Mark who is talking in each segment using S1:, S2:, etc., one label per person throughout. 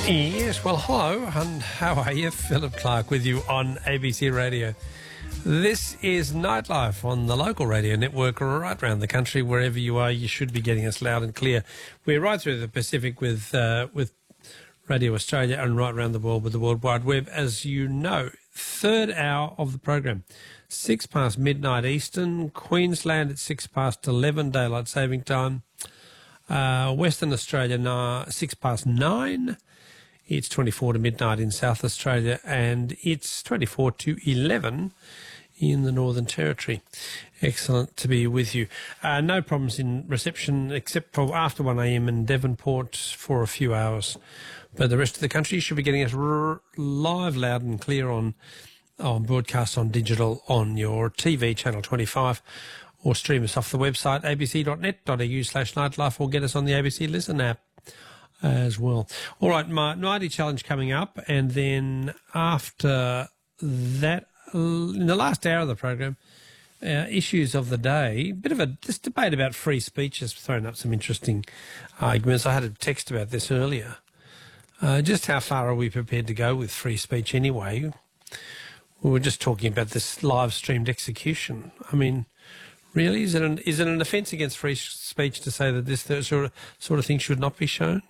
S1: Yes, well, hello, and how are you? Philip Clark with you on ABC Radio. This is Nightlife on the local radio network right around the country. Wherever you are, you should be getting us loud and clear. We're right through the Pacific with Radio Australia and right around the world with the World Wide Web. As you know, third hour of the program, 6 past midnight Eastern, Queensland at 6 past 11 daylight saving time, Western Australia 6 past 9. It's 24 to midnight in South Australia, and it's 24 to 11 in the Northern Territory. Excellent to be with you. No problems in reception except for after 1 a.m. in Devonport for a few hours. But the rest of the country should be getting us live, loud and clear on broadcast on digital on your TV, Channel 25, or stream us off the website abc.net.au/nightlife, or get us on the ABC Listen app as well. All right, my Nighty Challenge coming up, and then after that, in the last hour of the program, issues of the day, bit of this debate about free speech has thrown up some interesting arguments. I had a text about this earlier. Just how far are we prepared to go with free speech anyway? We were just talking about this live-streamed execution. I mean, really, is it an offence against free speech to say that this sort of thing should not be shown?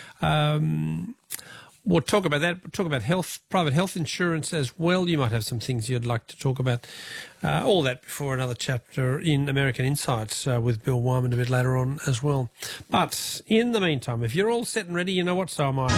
S1: We'll talk about that. We'll talk about private health insurance as well. You might have some things you'd like to talk about. All that before another chapter in American Insights with Bill Wyman a bit later on as well. But in the meantime, if you're all set and ready, you know what, so am I.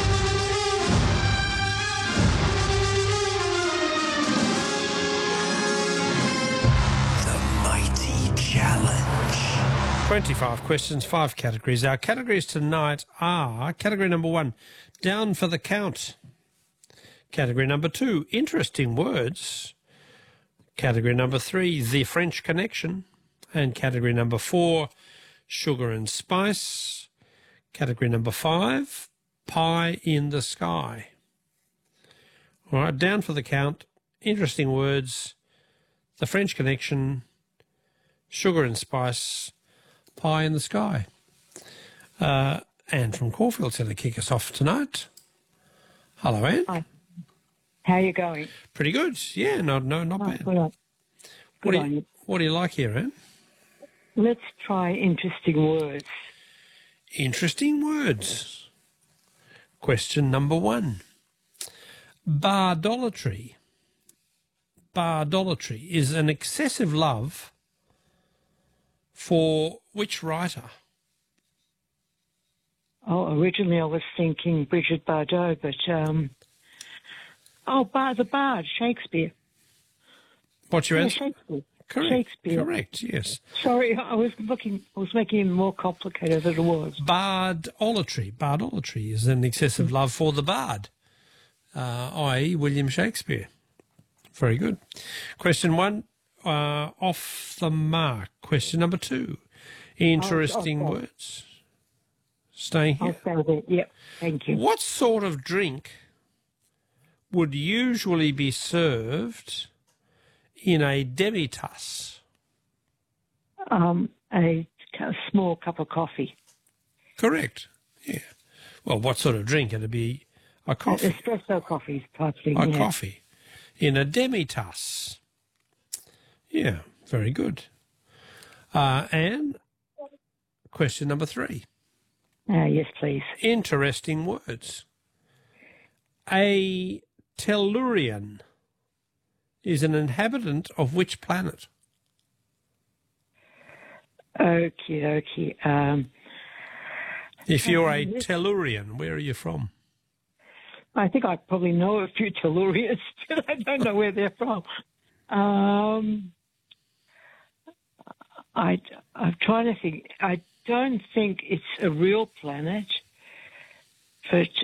S2: The Mighty Challenge.
S1: 25 questions, 5 categories. Our categories tonight are category number 1, down for the count. Category number 2, interesting words. Category number 3, the French Connection. And category number 4, sugar and spice. Category number 5, pie in the sky. All right, down for the count, interesting words, the French Connection, sugar and spice, pie in the sky. Anne from Caulfield's going to kick us off tonight. Hello, Anne.
S3: Hi. How are you going?
S1: Pretty good. Yeah, not bad.
S3: Good.
S1: What do you like here, Anne?
S3: Let's try interesting words.
S1: Interesting words. Question number 1. Bardolatry. Bardolatry is an excessive love for which writer?
S3: Oh, originally I was thinking Bridget Bardot, but the Bard, Shakespeare.
S1: What's your answer?
S3: Shakespeare.
S1: Correct.
S3: Shakespeare.
S1: Correct. Yes.
S3: Sorry, I was making it more complicated than it was.
S1: Bardolatry. Bardolatry is an excessive love for the Bard, i.e. William Shakespeare. Very good. Question 1. Off the mark. Question number 2. Interesting words. Staying here.
S3: I'll stay there. Yep. Thank you.
S1: What sort of drink would usually be served in a demitasse?
S3: A small cup of coffee.
S1: Correct. Yeah. Well, what sort of drink? It'd be a coffee.
S3: Espresso coffee type thing.
S1: A coffee in a demitasse. Yeah, very good. And question number 3.
S3: Yes, please.
S1: Interesting words. A Tellurian is an inhabitant of which planet?
S3: Okie dokie.
S1: If you're a Tellurian, where are you from?
S3: I think I probably know a few Tellurians, but I don't know where they're from. I'm trying to think. I don't think it's a real planet, but